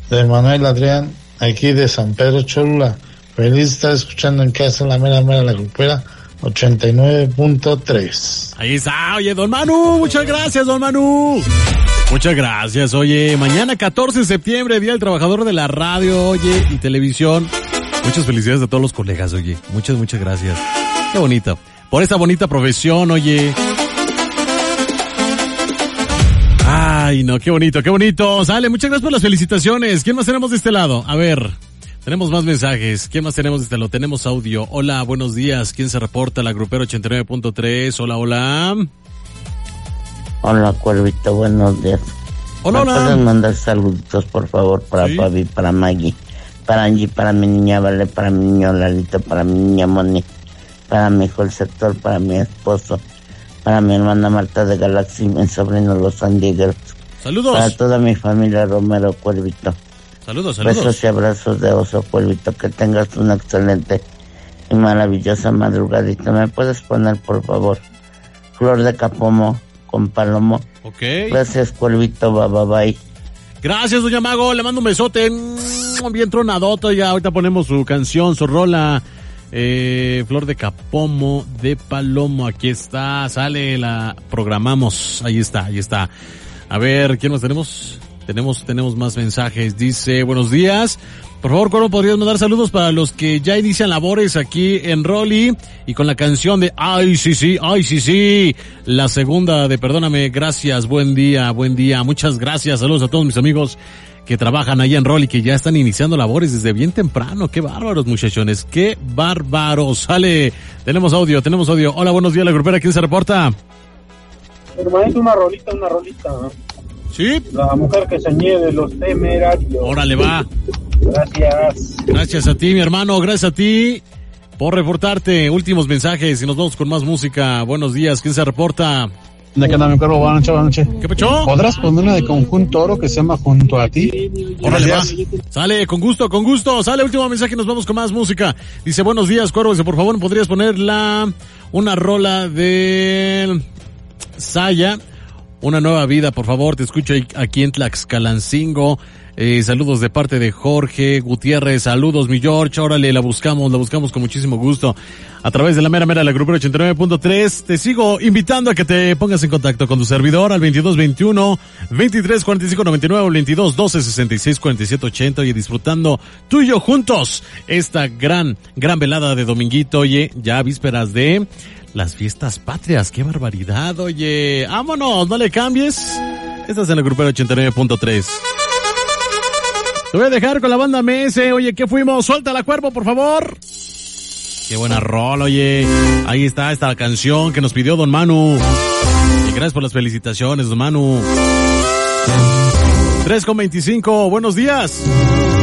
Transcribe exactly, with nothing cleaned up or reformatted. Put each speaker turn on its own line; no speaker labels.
de Manuel Adrián, aquí de San Pedro Cholula. Feliz estar escuchando en casa la mera mera la grupera ochenta y nueve punto tres.
Ahí está, oye, don Manu, muchas gracias, don Manu. Muchas gracias, oye, mañana catorce de septiembre, Día del Trabajador de la Radio, oye, y televisión. Muchas felicidades a todos los colegas, oye, muchas, muchas gracias. Qué bonito, por esta bonita profesión, oye. Ay, no, qué bonito, qué bonito. Sale, muchas gracias por las felicitaciones. ¿Quién más tenemos de este lado? A ver, tenemos más mensajes. ¿Quién más tenemos de este lado? Tenemos audio. Hola, buenos días. ¿Quién se reporta? La grupera ochenta y nueve punto tres. Hola, hola.
Hola, Cuervito, buenos días.
Hola,
¿Me
hola.
pueden mandar saluditos, por favor, para
¿Sí?
Fabi, para Maggie, para Angie, para mi niña Vale, para mi niño Lalito, para mi niña Moni, para mi hijo el sector, para mi esposo, para mi hermana Marta de Galaxy, mi sobrino Los Sandigueros.
Saludos.
Para toda mi familia Romero, Cuervito.
Saludos, saludos.
Besos y abrazos de oso, Cuervito. Que tengas una excelente y maravillosa madrugadita. ¿Me puedes poner, por favor, Flor de Capomo con Palomo?
Ok.
Gracias, Cuervito. Bye, bye, bye.
Gracias, doña Mago. Le mando un besote. Bien tronadoto. Ya ahorita ponemos su canción, su rola. Eh, Flor de Capomo de Palomo. Aquí está. Sale, la programamos. Ahí está, ahí está. A ver, ¿quién más tenemos? Tenemos, tenemos más mensajes. Dice, buenos días. Por favor, ¿cómo podrías mandar saludos para los que ya inician labores aquí en Rolly? Y con la canción de Ay, sí, sí, ay, sí, sí. La segunda de Perdóname, gracias, buen día, buen día. Muchas gracias. Saludos a todos mis amigos que trabajan ahí en Rolly, que ya están iniciando labores desde bien temprano. Qué bárbaros, muchachones. Qué bárbaros. Sale. Tenemos audio, tenemos audio. Hola, buenos días, la grupera. ¿Quién se reporta?
Hermanito, una rolita, una rolita.
¿Sí?
La mujer que se nieve, los temerarios.
Órale, va.
Gracias.
Gracias a ti, mi hermano. Gracias a ti por reportarte. Últimos mensajes y nos vamos con más música. Buenos días. ¿Quién se reporta?
¿De qué anda mi cuervo? Buenas noches, buenas noches.
¿Qué pecho?
¿Podrás poner una de Conjunto Oro que se llama Junto a ti?
Órale, va.
Gracias.
Sale, con gusto, con gusto. Sale, último mensaje y nos vamos con más música. Dice, buenos días, Cuervo. Dice, por favor, ¿podrías poner la, una rola de Saya? Una nueva vida, por favor. Te escucho aquí en Tlaxcalancingo. Eh, saludos de parte de Jorge Gutiérrez. Saludos, mi George. Órale, la buscamos, la buscamos con muchísimo gusto. A través de la mera mera, la grupera ochenta y nueve punto tres. Te sigo invitando a que te pongas en contacto con tu servidor al veintidós veintiuno, veintitrés cuarenta y cinco noventa y nueve, veintidós doce sesenta y seis cuarenta y siete ochenta y disfrutando tú y yo juntos esta gran, gran velada de dominguito. Oye, ya vísperas de las fiestas patrias. ¡Qué barbaridad! Oye, vámonos, no le cambies. Estás en la grupera ochenta y nueve punto tres. Te voy a dejar con la banda M S. Oye, ¿qué fuimos? Suéltala, Cuervo, por favor. Qué buena rola, oye. Ahí está esta canción que nos pidió don Manu. Y gracias por las felicitaciones, don Manu. tres con veinticinco, buenos días.